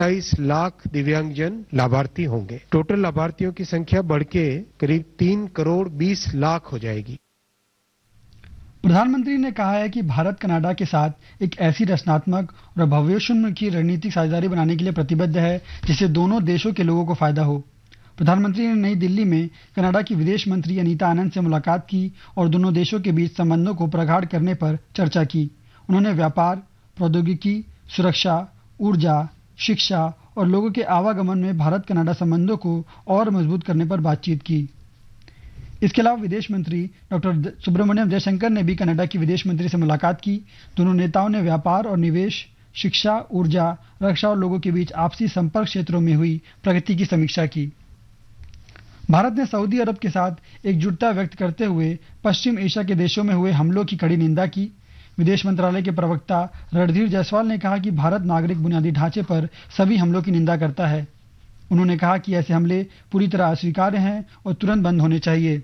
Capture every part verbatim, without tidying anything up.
बाईस लाख दिव्यांगजन लाभार्थी होंगे। टोटल लाभार्थियों की संख्या बढ़ के करीब तीन करोड़ बीस लाख हो जाएगी। प्रधानमंत्री ने कहा है कि भारत कनाडा के साथ एक ऐसी रचनात्मक और भविष्योन्मुखी रणनीतिक साझेदारी बनाने के लिए प्रतिबद्ध है जिससे दोनों देशों के लोगों को फायदा हो। प्रधानमंत्री ने नई दिल्ली में कनाडा की विदेश मंत्री अनीता आनंद से मुलाकात की और दोनों देशों के बीच संबंधों को प्रगाढ़ करने पर चर्चा की। उन्होंने व्यापार, प्रौद्योगिकी, सुरक्षा, ऊर्जा, शिक्षा और लोगों के आवागमन में भारत कनाडा संबंधों को और मजबूत करने पर बातचीत की। इसके अलावा विदेश मंत्री डॉक्टर सुब्रमण्यम जयशंकर ने भी कनाडा की विदेश मंत्री से मुलाकात की। दोनों नेताओं ने व्यापार और निवेश, शिक्षा, ऊर्जा, रक्षा और लोगों के बीच आपसी संपर्क क्षेत्रों में हुई प्रगति की समीक्षा की। भारत ने सऊदी अरब के साथ एकजुटता व्यक्त करते हुए पश्चिम एशिया के देशों में हुए हमलों की कड़ी निंदा की। विदेश मंत्रालय के प्रवक्ता रणधीर जायसवाल ने कहा कि भारत नागरिक बुनियादी ढांचे पर सभी हमलों की निंदा करता है। उन्होंने कहा कि ऐसे हमले पूरी तरह अस्वीकार्य हैं और तुरंत बंद होने चाहिए।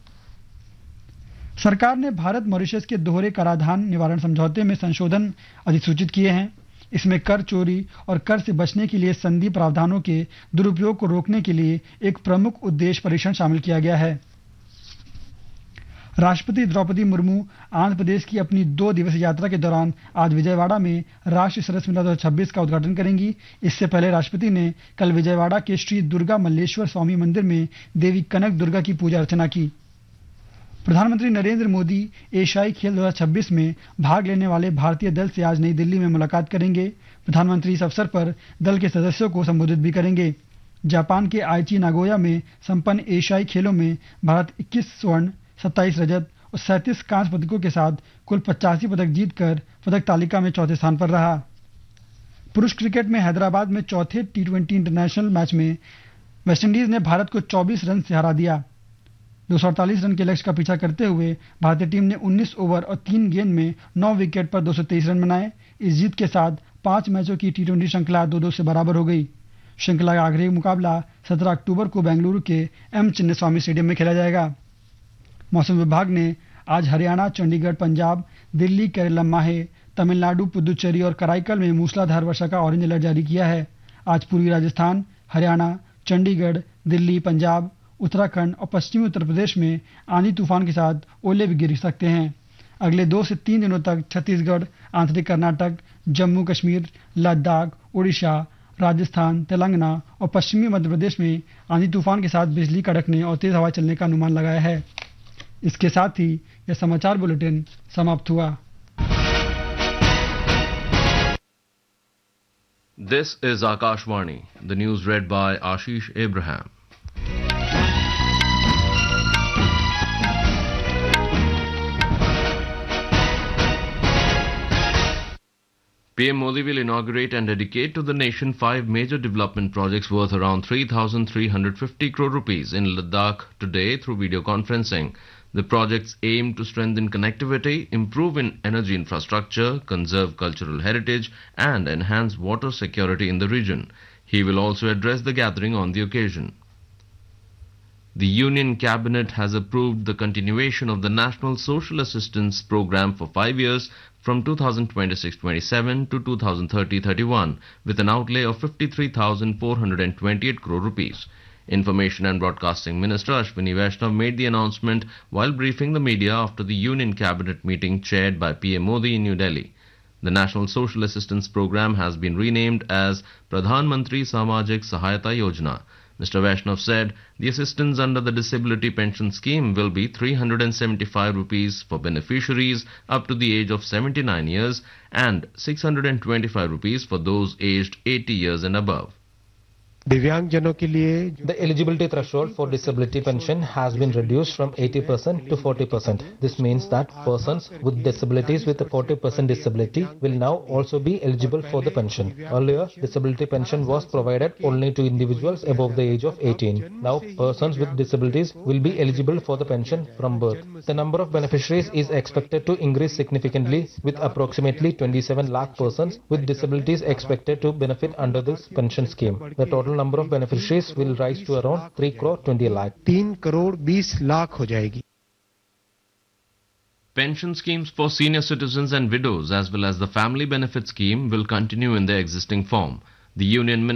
सरकार ने भारत मॉरिशस के दोहरे कराधान निवारण समझौते में संशोधन अधिसूचित किए हैं। इसमें कर चोरी और कर से बचने के लिए संधि प्रावधानों के दुरुपयोग को रोकने के लिए एक प्रमुख उद्देश्य परीक्षण शामिल किया गया है। राष्ट्रपति द्रौपदी मुर्मू आंध्र प्रदेश की अपनी दो दिवसीय यात्रा के दौरान आज विजयवाड़ा में राष्ट्रीय सरस मेला दो हजार छब्बीस का उद्घाटन करेंगी। इससे पहले राष्ट्रपति ने कल विजयवाड़ा के श्री दुर्गा मल्लेश्वर स्वामी मंदिर में देवी कनक दुर्गा की पूजा अर्चना की। प्रधानमंत्री नरेंद्र मोदी एशियाई खेल दो हजार छब्बीस में भाग लेने वाले भारतीय दल से आज नई दिल्ली में मुलाकात करेंगे। प्रधानमंत्री इस अवसर पर दल के सदस्यों को संबोधित भी करेंगे। जापान के आईची नागोया में संपन्न एशियाई खेलों में भारत इक्कीस स्वर्ण, सत्ताईस रजत और सैंतीस कांस्य पदकों के साथ कुल पचासी पदक जीतकर पदक तालिका में चौथे स्थान पर रहा। पुरुष क्रिकेट में हैदराबाद में चौथे टी ट्वेंटी इंटरनेशनल मैच में वेस्टइंडीज ने भारत को चौबीस रन से हरा दिया। दो सौ अड़तालीस रन के लक्ष्य का पीछा करते हुए भारतीय टीम ने उन्नीस ओवर और तीन गेंद में नौ विकेट पर दो सौ तेईस रन बनाए। इस जीत के साथ पांच मैचों की टी ट्वेंटी श्रृंखला दो दो से बराबर हो गई। श्रृंखला का आखिरी मुकाबला सत्रह अक्टूबर को बेंगलुरु के एम चिन्नास्वामी स्टेडियम में खेला जाएगा। मौसम विभाग ने आज हरियाणा, चंडीगढ़, पंजाब, दिल्ली, केरल, माहे, तमिलनाडु, पुदुचेरी और कराईकल में मूसलाधार वर्षा का ऑरेंज अलर्ट जारी किया है। आज पूर्वी राजस्थान, हरियाणा, चंडीगढ़, दिल्ली, पंजाब, उत्तराखंड और पश्चिमी उत्तर प्रदेश में आंधी तूफान के साथ ओले भी गिर सकते हैं। अगले दो से तीन दिनों तक छत्तीसगढ़, आंतरिक कर्नाटक, जम्मू कश्मीर, लद्दाख, उड़ीसा, राजस्थान, तेलंगाना और पश्चिमी मध्य प्रदेश में आंधी तूफान के साथ बिजली कड़कने और तेज हवा चलने का अनुमान लगाया है। इसके साथ ही यह समाचार बुलेटिन समाप्त हुआ। This is Akashvani. The news read by Ashish Abraham. P M Modi will inaugurate and dedicate to the nation five major development projects worth around three thousand three hundred fifty crore rupees in Ladakh today through video conferencing. The projects aim to strengthen connectivity, improve in energy infrastructure, conserve cultural heritage and enhance water security in the region. He will also address the gathering on the occasion. The Union Cabinet has approved the continuation of the National Social Assistance Programme for five years from two thousand twenty-six twenty-seven to two thousand thirty thirty-one with an outlay of fifty-three thousand four hundred twenty-eight crore rupees. Information and Broadcasting Minister Ashwini Vaishnav made the announcement while briefing the media after the Union Cabinet meeting chaired by P M Modi in New Delhi. The National Social Assistance Programme has been renamed as Pradhan Mantri Samajik Sahayata Yojana. Mister Vaishnav said the assistance under the disability pension scheme will be three hundred seventy-five rupees for beneficiaries up to the age of seventy-nine years and six hundred twenty-five rupees for those aged eighty years and above. दिव्यांगजनों के लिए The eligibility threshold for disability pension has been reduced from eighty percent to forty percent. This means that persons with disabilities with a forty percent disability will now also be eligible for the pension. Earlier, disability pension was provided only to individuals above the age of eighteen. Now, persons with disabilities will be eligible for the pension from birth. The number of beneficiaries is expected to increase significantly with approximately twenty-seven lakh persons with disabilities expected to benefit under this pension scheme. The total number of beneficiaries will rise to around three crore twenty lakh. तीन करोड़ बीस लाख हो जाएगी. Pension schemes for senior citizens and widows as well as the family benefit scheme will continue in their existing form. The union